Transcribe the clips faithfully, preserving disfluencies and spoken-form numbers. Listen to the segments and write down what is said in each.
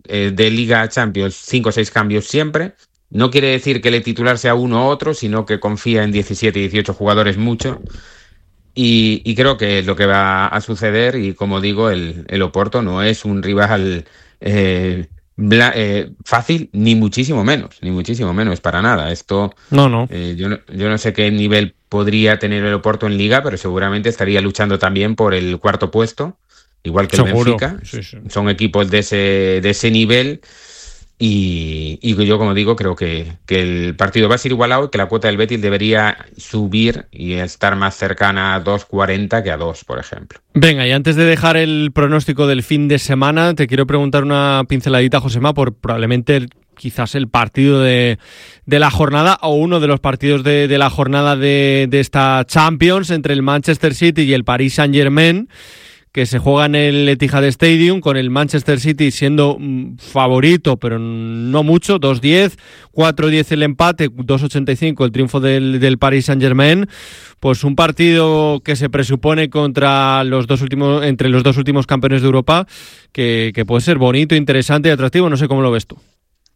eh, de Liga a Champions cinco o seis cambios siempre. No quiere decir que el titular sea uno u otro, sino que confía en diecisiete, dieciocho jugadores mucho. Y, y creo que es lo que va a suceder. Y como digo, el, el Oporto no es un rival eh, bla, eh, fácil, ni muchísimo menos, ni muchísimo menos, para nada. Esto, no, no. Eh, yo no, yo no sé qué nivel podría tener el Oporto en Liga, pero seguramente estaría luchando también por el cuarto puesto, igual que el Seguro. Benfica. Sí, sí. Son equipos de ese, de ese nivel. Y, y yo, como digo, creo que, que el partido va a ser igualado y que la cuota del Betis debería subir y estar más cercana a dos cuarenta que a dos, por ejemplo. Venga, y antes de dejar el pronóstico del fin de semana, te quiero preguntar una pinceladita, Josema, por probablemente el, quizás el partido de, de la jornada o uno de los partidos de, de la jornada de, de esta Champions entre el Manchester City y el Paris Saint-Germain, que se juega en el Etihad Stadium, con el Manchester City siendo favorito, pero no mucho, dos diez, cuatro diez el empate, dos ochenta y cinco el triunfo del, del Paris Saint-Germain. Pues un partido que se presupone contra los dos últimos, entre los dos últimos campeones de Europa, que, que puede ser bonito, interesante y atractivo. No sé cómo lo ves tú.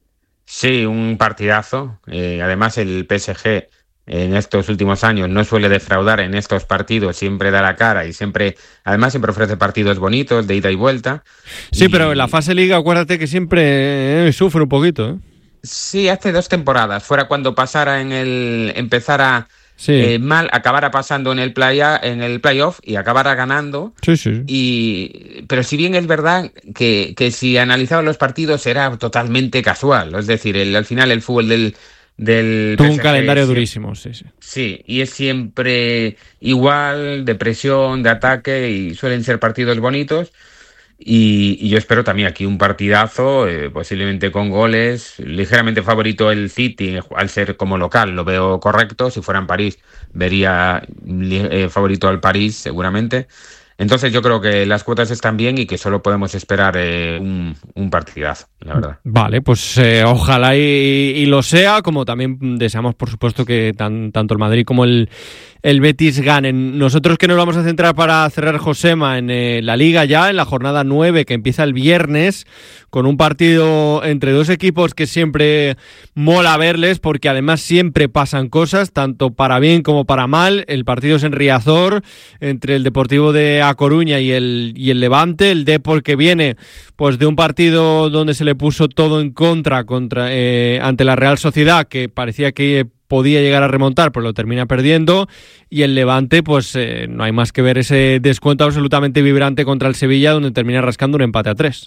Sí, un partidazo. Eh, además, el P S G en estos últimos años no suele defraudar en estos partidos, siempre da la cara y siempre, además siempre ofrece partidos bonitos de ida y vuelta. Sí, y... pero en la fase Liga acuérdate que siempre eh, sufre un poquito, ¿eh? Sí, hace dos temporadas, fuera cuando pasara en el, empezara sí. eh, mal, acabara pasando en el playa, en el playoff y acabara ganando. Sí, sí. Y, pero si bien es verdad que, que si analizaba los partidos era totalmente casual, es decir, el, al final el fútbol del Del Tuvo P S G, un calendario sí, durísimo, sí, sí. Sí, y es siempre igual, de presión, de ataque, y suelen ser partidos bonitos. Y, y yo espero también aquí un partidazo, eh, posiblemente con goles. Ligeramente favorito el City, al ser como local, lo veo correcto. Si fuera en París, vería eh, favorito al París, seguramente. Entonces yo creo que las cuotas están bien y que solo podemos esperar eh, un, un partidazo, la verdad. Vale, pues eh, ojalá y, y lo sea, como también deseamos, por supuesto, que tan, tanto el Madrid como el, el Betis ganen. Nosotros que nos vamos a centrar para cerrar, Josema, en eh, la Liga ya, en la jornada nueve, que empieza el viernes, con un partido entre dos equipos que siempre mola verles, porque además siempre pasan cosas, tanto para bien como para mal. El partido es en Riazor, entre el Deportivo de A Coruña y el, y el Levante. El Depor, que viene pues de un partido donde se le puso todo en contra, contra eh, ante la Real Sociedad, que parecía que podía llegar a remontar, pero lo termina perdiendo. Y el Levante, pues eh, no hay más que ver ese descuento absolutamente vibrante contra el Sevilla, donde termina rascando un empate a tres.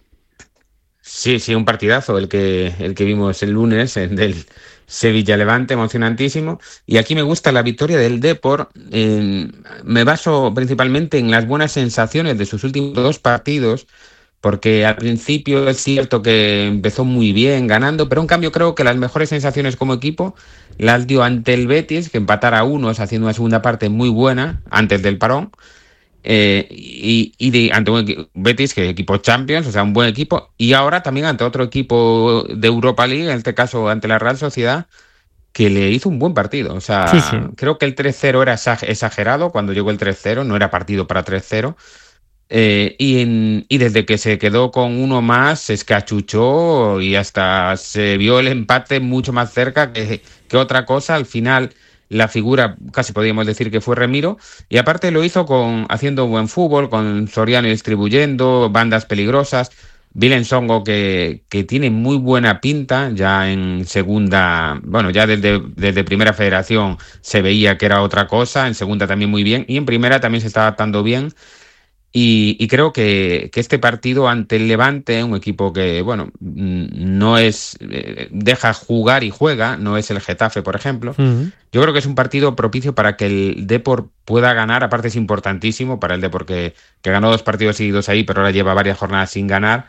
Sí, sí, un partidazo el que, el que vimos el lunes, el del Sevilla-Levante, emocionantísimo. Y aquí me gusta la victoria del Depor. Eh, me baso principalmente en las buenas sensaciones de sus últimos dos partidos, porque al principio es cierto que empezó muy bien ganando, pero en cambio creo que las mejores sensaciones como equipo las dio ante el Betis, que empatara a unos haciendo una segunda parte muy buena antes del parón. Eh, y, y de, ante un Betis, que es equipo Champions, o sea, un buen equipo, y ahora también ante otro equipo de Europa League, en este caso ante la Real Sociedad, que le hizo un buen partido. O sea, sí, sí. Creo que el tres cero era exagerado cuando llegó el tres cero, no era partido para tres cero. Eh, y, en, y desde que se quedó con uno más, se escachuchó y hasta se vio el empate mucho más cerca que, que otra cosa. Al final, la figura casi podríamos decir que fue Remiro, y aparte lo hizo con haciendo buen fútbol, con Soriano distribuyendo, bandas peligrosas. Willem Songo, que, que tiene muy buena pinta, ya en segunda, bueno, ya desde, desde primera federación se veía que era otra cosa, en segunda también muy bien, y en primera también se está adaptando bien. Y, y creo que, que este partido ante el Levante, un equipo que, bueno, no es, eh, deja jugar y juega, no es el Getafe, por ejemplo. Uh-huh. Yo creo que es un partido propicio para que el Depor pueda ganar. Aparte es importantísimo para el Depor, que, que ganó dos partidos seguidos ahí, pero ahora lleva varias jornadas sin ganar.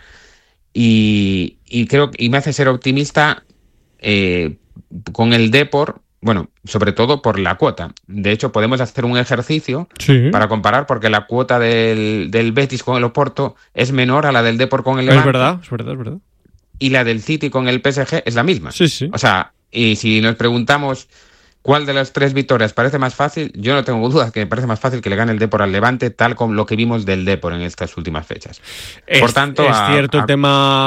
Y, y creo y me hace ser optimista eh, con el Depor. Bueno, sobre todo por la cuota. De hecho, podemos hacer un ejercicio sí. para comparar, porque la cuota del, del Betis con el Oporto es menor a la del Depor con el Levante. Es verdad, es verdad, es verdad. Y la del City con el P S G es la misma. Sí, sí. O sea, y si nos preguntamos cuál de las tres victorias parece más fácil, yo no tengo dudas que me parece más fácil que le gane el Depor al Levante, tal como lo que vimos del Depor en estas últimas fechas. Es, por tanto, es a, cierto a, el tema